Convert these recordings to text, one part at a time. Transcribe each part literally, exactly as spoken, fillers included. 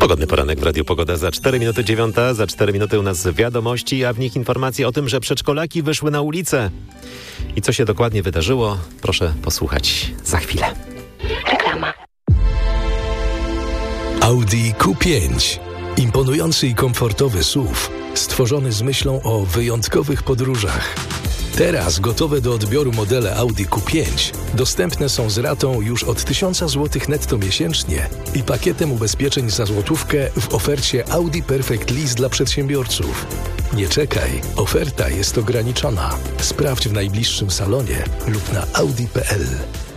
Pogodny poranek w Radiu Pogoda za cztery minuty dziewiąta, za cztery minuty u nas wiadomości, a w nich informacje o tym, że przedszkolaki wyszły na ulicę. I co się dokładnie wydarzyło, proszę posłuchać za chwilę. Reklama. Audi Q pięć. Imponujący i komfortowy S U V, stworzony z myślą o wyjątkowych podróżach. Teraz gotowe do odbioru modele Audi Q pięć dostępne są z ratą już od tysiąc złotych netto miesięcznie i pakietem ubezpieczeń za złotówkę w ofercie Audi Perfect Lease dla przedsiębiorców. Nie czekaj, oferta jest ograniczona. Sprawdź w najbliższym salonie lub na audi kropka p l.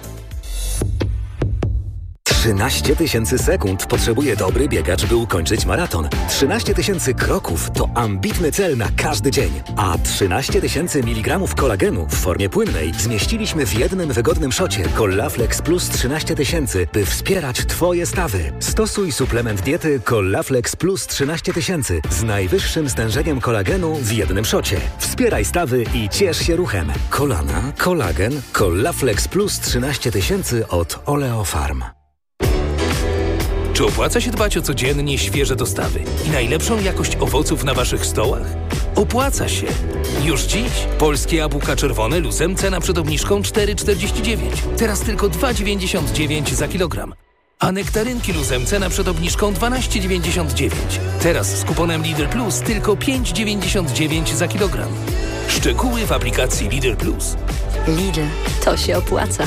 trzynaście tysięcy sekund potrzebuje dobry biegacz, by ukończyć maraton. trzynaście tysięcy kroków to ambitny cel na każdy dzień. A trzynaście tysięcy miligramów kolagenu w formie płynnej zmieściliśmy w jednym wygodnym szocie Collaflex Plus trzynaście tysięcy, by wspierać Twoje stawy. Stosuj suplement diety Collaflex Plus trzynaście tysięcy z najwyższym stężeniem kolagenu w jednym szocie. Wspieraj stawy i ciesz się ruchem. Kolana, kolagen, Collaflex Plus trzynaście tysięcy od Oleofarm. Czy opłaca się dbać o codziennie świeże dostawy i najlepszą jakość owoców na Waszych stołach? Opłaca się! Już dziś polskie jabłka czerwone luzem cena przed obniżką cztery czterdzieści dziewięć. Teraz tylko dwa dziewięćdziesiąt dziewięć za kilogram. A nektarynki luzem cena przed obniżką dwanaście dziewięćdziesiąt dziewięć. Teraz z kuponem Lidl Plus tylko pięć dziewięćdziesiąt dziewięć za kilogram. Szczegóły w aplikacji Lidl Plus. Lidl, to się opłaca.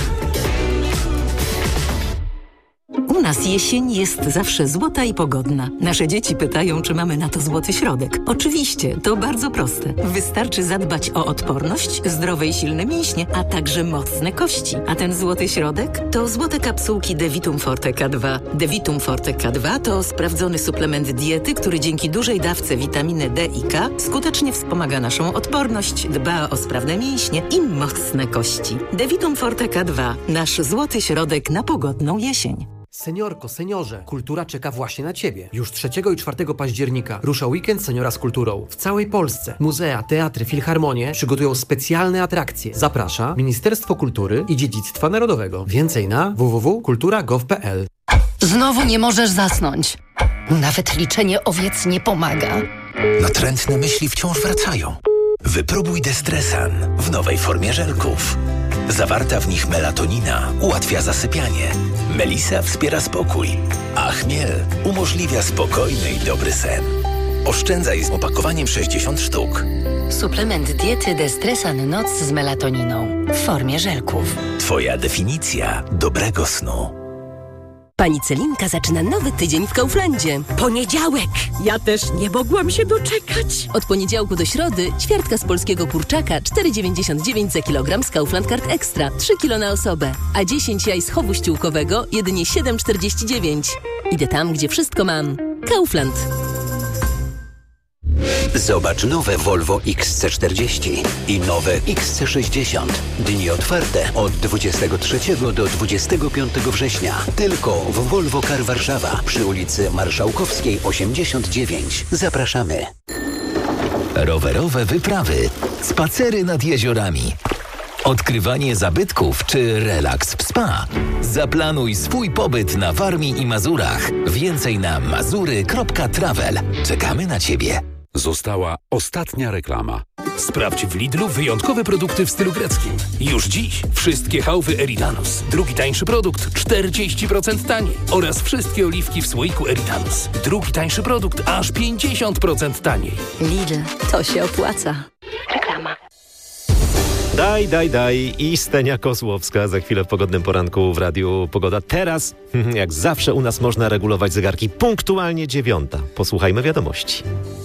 U nas jesień jest zawsze złota i pogodna. Nasze dzieci pytają, czy mamy na to złoty środek. Oczywiście, to bardzo proste. Wystarczy zadbać o odporność, zdrowe i silne mięśnie, a także mocne kości. A ten złoty środek to złote kapsułki Devitum Forte K dwa. Devitum Forte K dwa to sprawdzony suplement diety, który dzięki dużej dawce witaminy D i K skutecznie wspomaga naszą odporność, dba o sprawne mięśnie i mocne kości. Devitum Forte K dwa. Nasz złoty środek na pogodną jesień. Seniorko, seniorze, kultura czeka właśnie na Ciebie. Już trzeciego i czwartego października rusza weekend Seniora z kulturą. W całej Polsce muzea, teatry, filharmonie przygotują specjalne atrakcje. Zaprasza Ministerstwo Kultury i Dziedzictwa Narodowego. Więcej na w w w kropka kultura kropka gov kropka p l. Znowu nie możesz zasnąć. Nawet liczenie owiec nie pomaga. Natrętne myśli wciąż wracają. Wypróbuj Destresan w nowej formie żelków. Zawarta w nich melatonina ułatwia zasypianie. Melisa wspiera spokój, a chmiel umożliwia spokojny i dobry sen. Oszczędzaj z opakowaniem sześćdziesiąt sztuk. Suplement diety Destresan Noc z melatoniną w formie żelków. Twoja definicja dobrego snu. Pani Celinka zaczyna nowy tydzień w Kauflandzie. Poniedziałek! Ja też nie mogłam się doczekać. Od poniedziałku do środy ćwiartka z polskiego kurczaka cztery dziewięćdziesiąt dziewięć za kilogram z Kaufland Card Extra, trzy kilo na osobę. A dziesięć jaj z chowu ściółkowego jedynie siedem czterdzieści dziewięć. Idę tam, gdzie wszystko mam. Kaufland. Zobacz nowe Volvo X C czterdzieści i nowe X C sześćdziesiąt. Dni otwarte od dwudziestego trzeciego do dwudziestego piątego września. Tylko w Volvo Car Warszawa przy ulicy Marszałkowskiej osiemdziesiąt dziewięć. Zapraszamy. Rowerowe wyprawy, spacery nad jeziorami, odkrywanie zabytków czy relaks w spa. Zaplanuj swój pobyt na Warmii i Mazurach. Więcej na mazury kropka travel. Czekamy na Ciebie. Została ostatnia reklama. Sprawdź w Lidlu wyjątkowe produkty w stylu greckim. Już dziś wszystkie chałwy Eridanus. Drugi tańszy produkt czterdzieści procent taniej. Oraz wszystkie oliwki w słoiku Eridanus. Drugi tańszy produkt aż pięćdziesiąt procent taniej. Lidl, to się opłaca. Reklama. Daj, daj, daj i Stenia Kozłowska za chwilę w pogodnym poranku w Radiu Pogoda. Teraz, jak zawsze u nas można regulować zegarki punktualnie dziewiąta. Posłuchajmy wiadomości.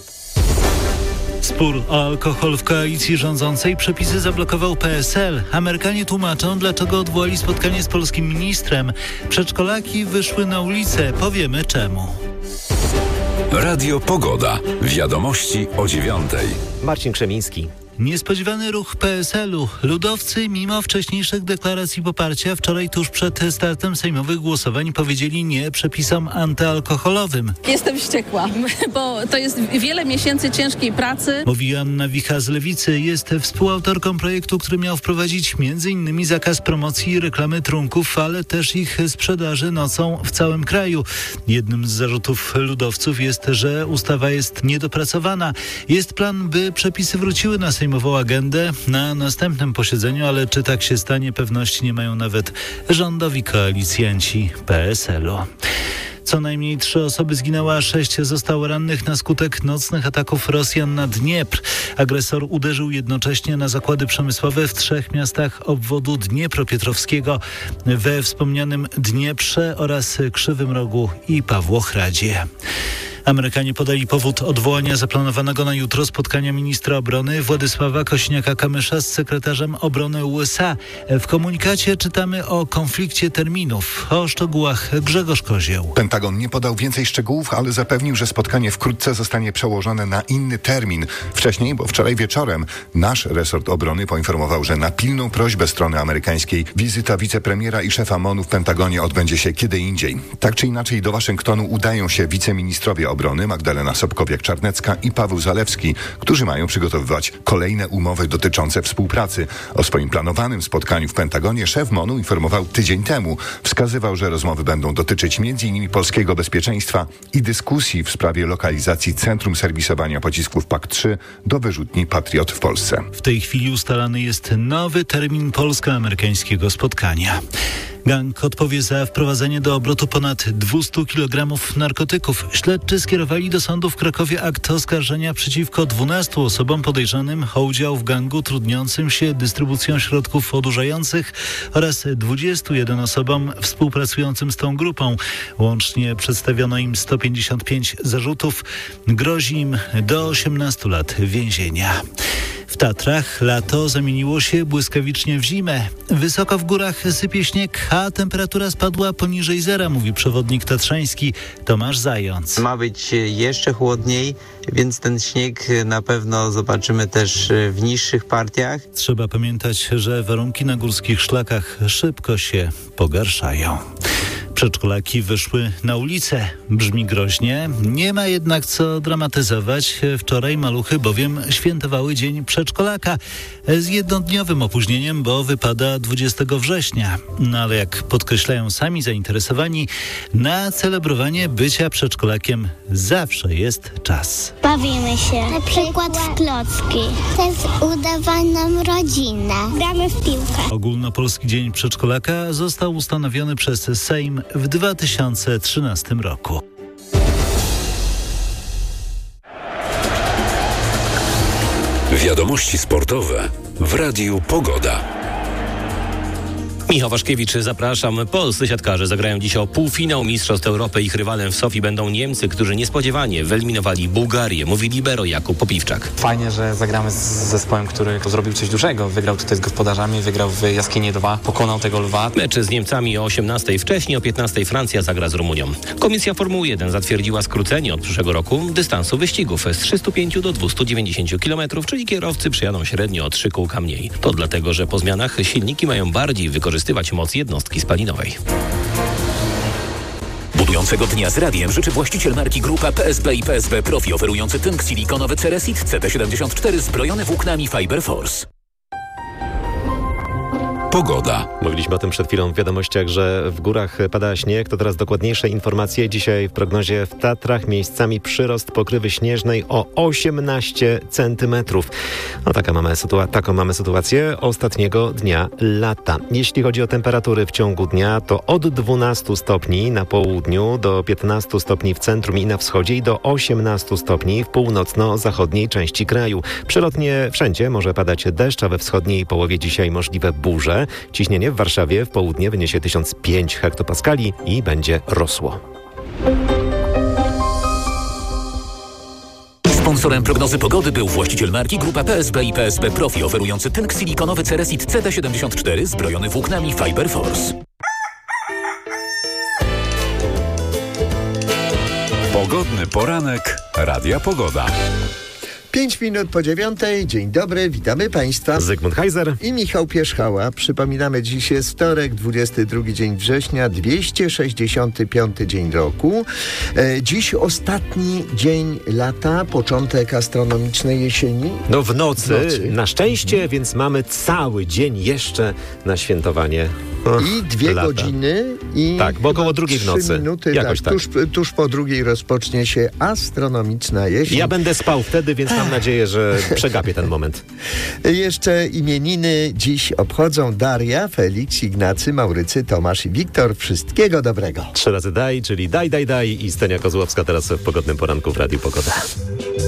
Spór o alkohol w koalicji rządzącej przepisy zablokował P S L. Amerykanie tłumaczą, dlaczego odwołali spotkanie z polskim ministrem. Przedszkolaki wyszły na ulicę. Powiemy czemu. Radio Pogoda. Wiadomości o dziewiątej. Marcin Krzemiński. Niespodziewany ruch P S L-u. Ludowcy, mimo wcześniejszych deklaracji poparcia, wczoraj tuż przed startem sejmowych głosowań powiedzieli nie przepisom antyalkoholowym. Jestem wściekła, bo to jest wiele miesięcy ciężkiej pracy. Mówi Anna Wicha z Lewicy. Jest współautorką projektu, który miał wprowadzić między innymi zakaz promocji i reklamy trunków, ale też ich sprzedaży nocą w całym kraju. Jednym z zarzutów ludowców jest, że ustawa jest niedopracowana. Jest plan, by przepisy wróciły na sejmową agendę na następnym posiedzeniu, ale czy tak się stanie, pewności nie mają nawet rządowi koalicjanci P S L-u. Co najmniej trzy osoby zginęły, a sześć zostało rannych na skutek nocnych ataków Rosjan na Dniepr. Agresor uderzył jednocześnie na zakłady przemysłowe w trzech miastach obwodu Dniepropietrowskiego, we wspomnianym Dnieprze oraz Krzywym Rogu i Pawłochradzie. Amerykanie podali powód odwołania zaplanowanego na jutro spotkania ministra obrony Władysława Kośniaka-Kamysza z sekretarzem obrony U S A. W komunikacie czytamy o konflikcie terminów. O szczegółach Grzegorz Kozieł. Pentagon nie podał więcej szczegółów, ale zapewnił, że spotkanie wkrótce zostanie przełożone na inny termin. Wcześniej, bo wczoraj wieczorem, nasz resort obrony poinformował, że na pilną prośbę strony amerykańskiej wizyta wicepremiera i szefa M O N-u w Pentagonie odbędzie się kiedy indziej. Tak czy inaczej do Waszyngtonu udają się wiceministrowie obrony Magdalena Sobkowiak-Czarnecka i Paweł Zalewski, którzy mają przygotowywać kolejne umowy dotyczące współpracy. O swoim planowanym spotkaniu w Pentagonie szef M O N-u informował tydzień temu. Wskazywał, że rozmowy będą dotyczyć między innymi polskiego bezpieczeństwa i dyskusji w sprawie lokalizacji centrum serwisowania pocisków P A K trzy do wyrzutni Patriot w Polsce. W tej chwili ustalany jest nowy termin polsko-amerykańskiego spotkania. Gang odpowie za wprowadzenie do obrotu ponad dwieście kilogramów narkotyków. Śledczy skierowali do sądu w Krakowie akt oskarżenia przeciwko dwunastu osobom podejrzanym o udział w gangu trudniącym się dystrybucją środków odurzających oraz dwudziestu jeden osobom współpracującym z tą grupą. Łącznie przedstawiono im sto pięćdziesiąt pięć zarzutów. Grozi im do osiemnastu lat więzienia. W Tatrach lato zamieniło się błyskawicznie w zimę. Wysoko w górach sypie śnieg, a temperatura spadła poniżej zera, mówi przewodnik tatrzański Tomasz Zając. Ma być jeszcze chłodniej, więc ten śnieg na pewno zobaczymy też w niższych partiach. Trzeba pamiętać, że warunki na górskich szlakach szybko się pogarszają. Przedszkolaki wyszły na ulicę. Brzmi groźnie, nie ma jednak co dramatyzować. Wczoraj maluchy bowiem świętowały Dzień Przedszkolaka z jednodniowym opóźnieniem, bo wypada dwudziestego września. No ale jak podkreślają sami zainteresowani, na celebrowanie bycia przedszkolakiem zawsze jest czas. Bawimy się, na przykład w klocki. Też udawaj nam rodzinę. Gramy w piłkę. Ogólnopolski Dzień Przedszkolaka został ustanowiony przez Sejm w dwa tysiące trzynastym roku. Wiadomości sportowe w Radiu Pogoda. Michał Waszkiewicz, zapraszam. Polscy siatkarze zagrają dziś o półfinał Mistrzostw Europy. Ich rywalem w Sofii będą Niemcy, którzy niespodziewanie wyeliminowali Bułgarię, mówi libero Jakub Popiwczak. Fajnie, że zagramy z zespołem, który zrobił coś dużego. Wygrał tutaj z gospodarzami, wygrał w Jaskini dwa, pokonał tego lwa. Mecze z Niemcami o osiemnastej, wcześniej o piętnastej Francja zagra z Rumunią. Komisja Formuły jeden zatwierdziła skrócenie od przyszłego roku dystansu wyścigów z trzystu pięciu do dwustu dziewięćdziesięciu kilometrów, czyli kierowcy przyjadą średnio o trzy kółka mniej. To dlatego, że po zmianach silniki mają bardziej wykorzystywać moc jednostki spalinowej. Budującego dnia z radiem życzy właściciel marki Grupa P S B i P S B Profi, oferujący tynk silikonowy Ceresit C T siedemdziesiąt cztery zbrojony włóknami Fiber Force. Pogoda. Mówiliśmy o tym przed chwilą w wiadomościach, że w górach pada śnieg. To teraz dokładniejsze informacje. Dzisiaj w prognozie w Tatrach miejscami przyrost pokrywy śnieżnej o osiemnaście centymetrów. No taka mamy sytua- taką mamy sytuację ostatniego dnia lata. Jeśli chodzi o temperatury w ciągu dnia, to od dwunastu stopni na południu do piętnastu stopni w centrum i na wschodzie i do osiemnastu stopni w północno-zachodniej części kraju. Przelotnie wszędzie może padać deszcz, a we wschodniej połowie dzisiaj możliwe burze. Ciśnienie w Warszawie w południe wyniesie tysiąc pięć hektopaskali i będzie rosło. Sponsorem prognozy pogody był właściciel marki Grupa P S B i P S B Profi, oferujący tynk silikonowy Ceresit C T siedemdziesiąt cztery zbrojony włóknami Fiber Force. Pogodny poranek Radia Pogoda. Pięć minut po dziewiątej. Dzień dobry, witamy Państwa. Zygmunt Heiser i Michał Pierzchała. Przypominamy, dziś jest wtorek, dwudziesty drugi dzień września, dwieście sześćdziesiąty piąty dzień roku. E, dziś ostatni dzień lata, początek astronomicznej jesieni. No w nocy, w nocy. na szczęście, hmm. więc mamy cały dzień jeszcze na świętowanie. Och, I dwie lata. godziny i tak, bo około drugiej w nocy. Minuty, Jakoś tak, tak. Tuż, tuż po drugiej rozpocznie się astronomiczna jesień. Ja będę spał wtedy, więc mam nadzieję, że przegapię ten moment. Jeszcze imieniny dziś obchodzą Daria, Felix, Ignacy, Maurycy, Tomasz i Wiktor. Wszystkiego dobrego. Trzy razy daj, czyli daj, daj, daj i Stenia Kozłowska teraz w pogodnym poranku w Radiu Pogoda.